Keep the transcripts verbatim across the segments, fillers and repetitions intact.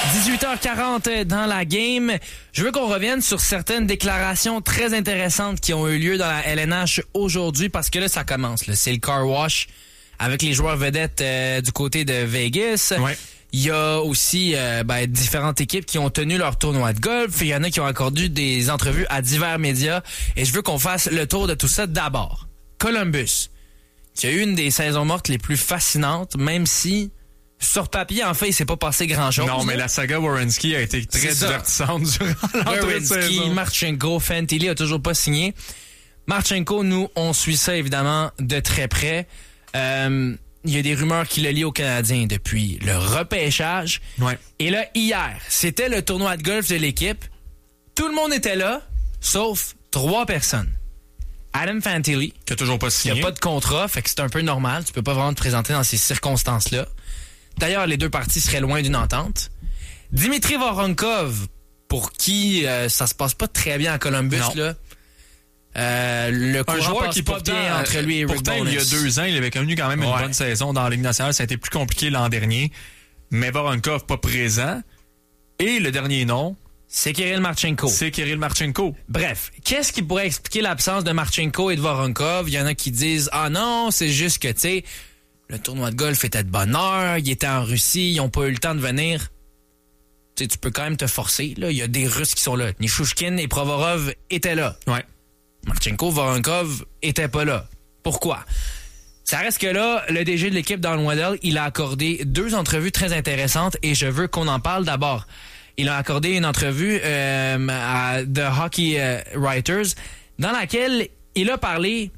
dix-huit heures quarante dans la game. Je veux qu'on revienne sur certaines déclarations très intéressantes qui ont eu lieu dans la L N H aujourd'hui parce que là, ça commence. Là. C'est le car wash avec les joueurs vedettes euh, du côté de Vegas. Ouais. Il y a aussi euh, ben, différentes équipes qui ont tenu leur tournoi de golf. Il y en a qui ont accordé des entrevues à divers médias. Et je veux qu'on fasse le tour de tout ça d'abord. Columbus, qui a eu une des saisons mortes les plus fascinantes, même si... Sur papier, en fait, il s'est pas passé grand-chose. Non, mais la saga Werenski a été très divertissante durant l'entrée de saison. Marchenko, Fantilli a toujours pas signé. Marchenko, nous, on suit ça évidemment de très près. Euh, il y a des rumeurs qui le lient aux Canadiens depuis le repêchage. Ouais. Et là, hier, c'était le tournoi de golf de l'équipe. Tout le monde était là, sauf trois personnes. Adam Fantilli, qui a toujours pas signé. Qui a pas de contrat, fait que c'est un peu normal. Tu peux pas vraiment te présenter dans ces circonstances-là. D'ailleurs, les deux parties seraient loin d'une entente. Dimitri Voronkov, pour qui euh, ça se passe pas très bien à Columbus, non. là. Euh, le un joueur passe qui pas pourtant, bien entre lui et Rick pourtant, il y a deux ans, il avait connu quand même une ouais. bonne saison dans la Ligue nationale. Ça a été plus compliqué l'an dernier. Mais Voronkov pas présent. Et le dernier nom, c'est Kirill Marchenko. C'est Kirill Marchenko. Bref, qu'est-ce qui pourrait expliquer l'absence de Marchenko et de Voronkov? Il y en a qui disent « Ah non, c'est juste que, tu sais, le tournoi de golf était de bonne heure, ils étaient en Russie, ils n'ont pas eu le temps de venir. » Tu sais, tu peux quand même te forcer, là. Il y a des Russes qui sont là. Nishushkin et Provorov étaient là. Ouais. Marchenko, Voronkov étaient pas là. Pourquoi? Ça reste que là, le D G de l'équipe Don Waddell, il a accordé deux entrevues très intéressantes et je veux qu'on en parle d'abord. Il a accordé une entrevue euh, à The Hockey euh, Writers dans laquelle il a parlé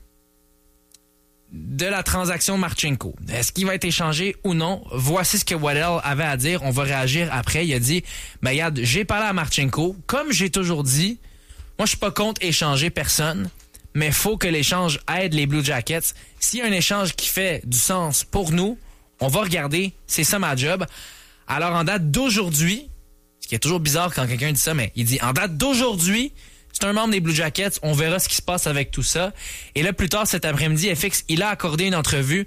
de la transaction Marchenko. Est-ce qu'il va être échangé ou non? Voici ce que Waddell avait à dire. On va réagir après. Il a dit, ben regarde, j'ai parlé à Marchenko. Comme j'ai toujours dit, moi je suis pas contre échanger personne, mais il faut que l'échange aide les Blue Jackets. S'il y a un échange qui fait du sens pour nous, on va regarder. C'est ça ma job. Alors en date d'aujourd'hui, ce qui est toujours bizarre quand quelqu'un dit ça, mais il dit en date d'aujourd'hui, c'est un membre des Blue Jackets, on verra ce qui se passe avec tout ça. Et là, plus tard cet après-midi, F X, il a accordé une entrevue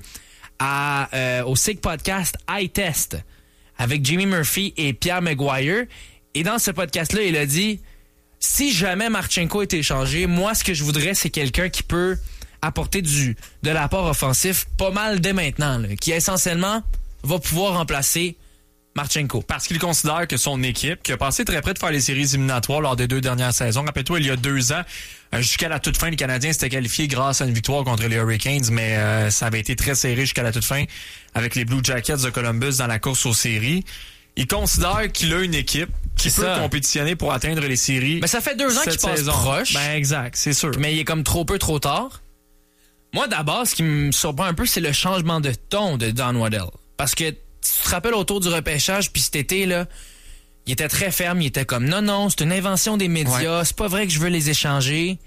à, euh, au S I G podcast iTest avec Jimmy Murphy et Pierre Maguire. Et dans ce podcast-là, il a dit, si jamais Marchenko est échangé, moi, ce que je voudrais, c'est quelqu'un qui peut apporter du de l'apport offensif pas mal dès maintenant, là, qui essentiellement va pouvoir remplacer Marchenko. Parce qu'il considère que son équipe, qui a passé très près de faire les séries éliminatoires lors des deux dernières saisons, rappelle-toi, il y a deux ans, jusqu'à la toute fin, les Canadiens s'étaient qualifiés grâce à une victoire contre les Hurricanes, mais euh, ça avait été très serré jusqu'à la toute fin avec les Blue Jackets de Columbus dans la course aux séries. Il considère qu'il a une équipe qui c'est peut ça. compétitionner pour atteindre les séries. Mais ça fait deux ans qu'il passe saison. proche. Ben exact, c'est sûr. Mais il est comme trop peu, trop tard. Moi, d'abord, ce qui me surprend un peu, c'est le changement de ton de Don Waddell. Parce que tu te rappelles autour du repêchage, puis cet été, là, il était très ferme, il était comme, non, non, c'est une invention des médias, ouais. C'est pas vrai que je veux les échanger.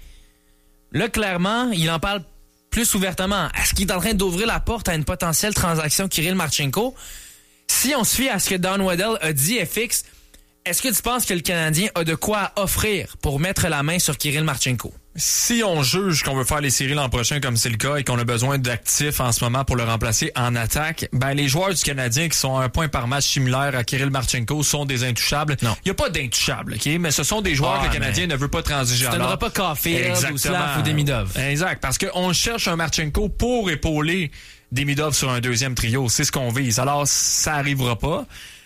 Là, clairement, il en parle plus ouvertement. Est-ce qu'il est en train d'ouvrir la porte à une potentielle transaction Kirill Marchenko? Si on se fie à ce que Don Waddell a dit, F X, est-ce que tu penses que le Canadien a de quoi offrir pour mettre la main sur Kirill Marchenko? Si on juge qu'on veut faire les séries l'an prochain comme c'est le cas et qu'on a besoin d'actifs en ce moment pour le remplacer en attaque, ben les joueurs du Canadien qui sont à un point par match similaire à Kirill Marchenko sont des intouchables. Non. Il n'y a pas d'intouchables, OK? Mais ce sont des joueurs ah, que le Canadien ne veut pas transiger. Tu ne donneras pas Caulfield ou Slav ou Demidov. Exact, parce qu'on cherche un Marchenko pour épauler Demidov sur un deuxième trio. C'est ce qu'on vise. Alors, ça arrivera pas.